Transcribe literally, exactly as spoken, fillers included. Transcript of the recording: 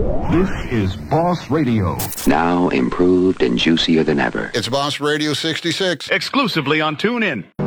This is Boss Radio. Now improved and juicier than ever. It's Boss Radio sixty-six. Exclusively on TuneIn.